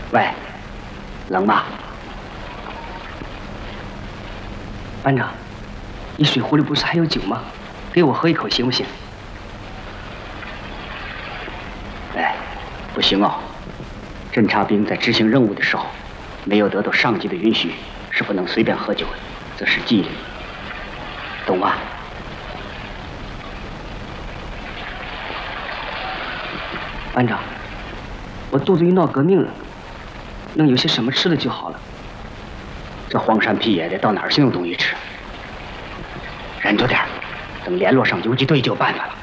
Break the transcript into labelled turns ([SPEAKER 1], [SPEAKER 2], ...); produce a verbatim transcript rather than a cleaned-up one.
[SPEAKER 1] 喂，冷吗？班长，你水壶里不是还有酒吗？给我喝一口行不行？哎，不行哦。侦察兵在执行任务的时候，没有得到上级的允许，是不能随便喝酒的，这是纪律，懂吗？班长，我肚子遇闹革命了，能有些什么吃的就好了。这荒山僻野的，到哪儿去有东西吃？忍着点儿，等联络上游击队就有办法了。